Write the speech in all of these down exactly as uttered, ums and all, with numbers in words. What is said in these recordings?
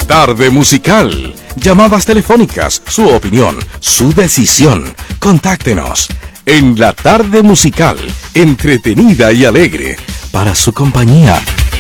Tarde musical. Llamadas telefónicas, su opinión, su decisión. Contáctenos. En la tarde musical, entretenida y alegre, para su compañía.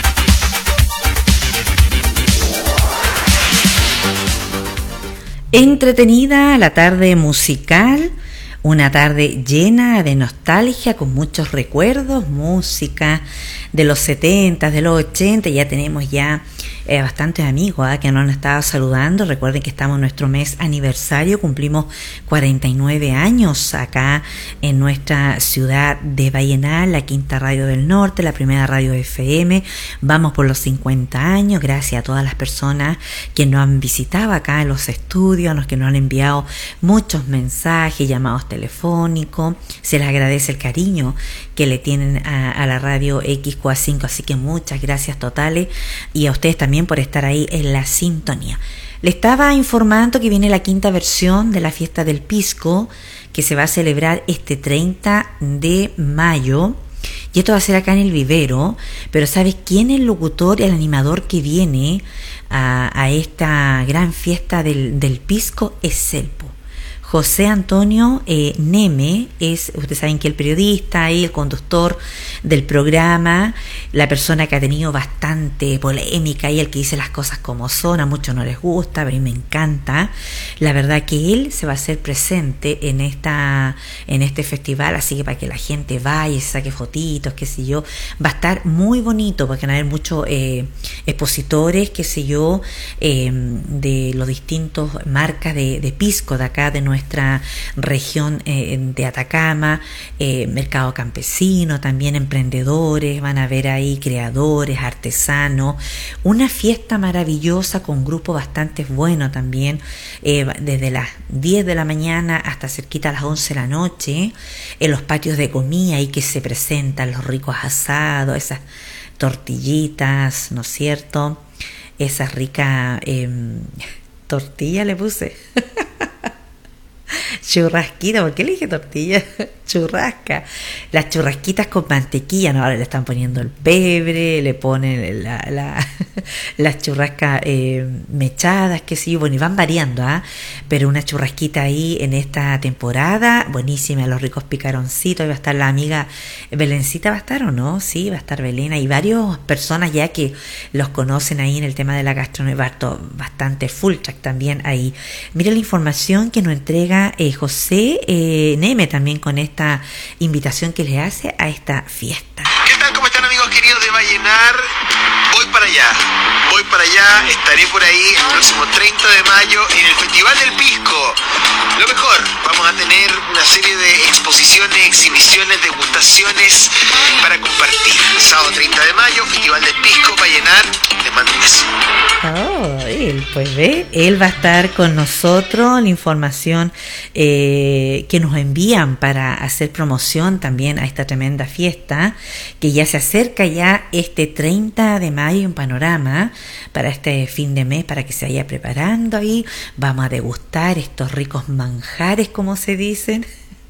Entretenida la tarde musical, una tarde llena de nostalgia, con muchos recuerdos, música de los setenta, de los ochenta. Ya tenemos ya eh, bastantes amigos ¿eh? que nos han estado saludando. Recuerden que estamos en nuestro mes aniversario, cumplimos cuarenta y nueve años acá en nuestra ciudad de Vallenar, la quinta radio del norte, la primera radio F M. Vamos por los cincuenta años, gracias a todas las personas que nos han visitado acá en los estudios, los que nos han enviado muchos mensajes, llamados telefónicos. Se les agradece el cariño que le tienen a, a la radio X Q A cinco, así que muchas gracias totales, y a ustedes también por estar ahí en la sintonía. Le estaba informando que viene la quinta versión de la fiesta del pisco, que se va a celebrar este treinta de mayo, y esto va a ser acá en el vivero. Pero ¿sabes quién es el locutor y el animador que viene a, a esta gran fiesta del, del pisco? Es Elpo. José Antonio eh, Neme es, ustedes saben que el periodista y el conductor del programa, la persona que ha tenido bastante polémica y el que dice las cosas como son. A muchos no les gusta, pero a mí me encanta. La verdad que él se va a hacer presente en esta en este festival, así que para que la gente vaya y se saque fotitos, qué sé yo, va a estar muy bonito, porque van a haber muchos eh, expositores, qué sé yo, eh, de los distintos marcas de, de pisco de acá, de nuestra nuestra región eh, de Atacama, eh, mercado campesino, también emprendedores, van a ver ahí creadores, artesanos, una fiesta maravillosa con grupos bastante buenos también, eh, desde las diez de la mañana hasta cerquita a las once de la noche, en los patios de comida ahí que se presentan los ricos asados, esas tortillitas, ¿no es cierto? Esas ricas eh, tortillas le puse. Churrasquita, ¿por qué le dije tortilla? Churrasca. Las churrasquitas con mantequilla, ¿no? Ahora le están poniendo el pebre, le ponen la, la, las churrascas eh, mechadas, qué sé yo, bueno, y van variando, ¿ah? ¿eh? Pero una churrasquita ahí en esta temporada, buenísima, los ricos picaroncitos. Ahí va a estar la amiga Belencita, ¿va a estar o no? Sí, va a estar Belén. Hay varias personas ya que los conocen ahí en el tema de la gastronomía, bastante full track también ahí. Mira la información que nos entrega eh, José eh, Neme también con esta invitación que le hace a esta fiesta. ¿Qué tal? ¿Cómo están, amigos queridos de Vallenar? Voy para allá, voy para allá, estaré por ahí el próximo treinta de mayo en el Festival del Pisco. Lo mejor, vamos a tener una serie de exposiciones, exhibiciones, degustaciones para compartir. Sábado treinta de mayo, Festival del Pisco, Vallenar. Les mando un beso. Oh, él, pues ve, él va a estar con nosotros, la información eh, que nos envían para hacer promoción también a esta tremenda fiesta, que ya se acerca ya este treinta de mayo, un panorama para este fin de mes, para que se vaya preparando ahí. Vamos a degustar estos ricos manjares, como se dicen.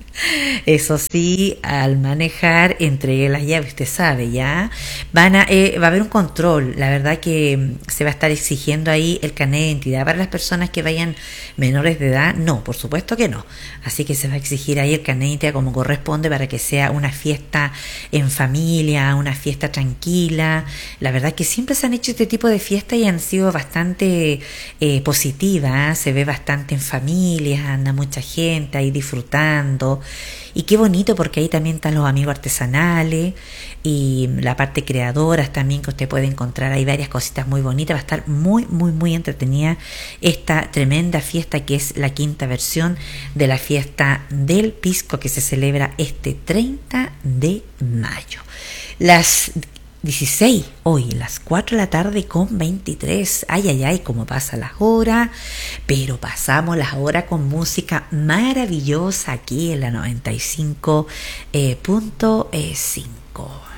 Eso sí, al manejar, entre las llaves, usted sabe, ya van a, eh, va a haber un control. La verdad que se va a estar exigiendo ahí el carnet de identidad para las personas que vayan menores de edad. No, por supuesto que no. Así que se va a exigir ahí el carnet de identidad como corresponde, para que sea una fiesta en familia, una fiesta tranquila. La verdad que siempre se han hecho este tipo de fiestas y han sido bastante eh, positivas, ¿eh? Se ve bastante en familias, anda mucha gente ahí disfrutando. Y qué bonito, porque ahí también están los amigos artesanales y la parte creadoras también, que usted puede encontrar. Hay varias cositas muy bonitas. Va a estar muy, muy, muy entretenida esta tremenda fiesta, que es la quinta versión de la fiesta del pisco, que se celebra este treinta de mayo. Las dieciséis, hoy, las cuatro de la tarde con veintitrés. Ay, ay, ay, cómo pasan las horas. Pero pasamos las horas con música maravillosa aquí en la noventa y cinco punto cinco.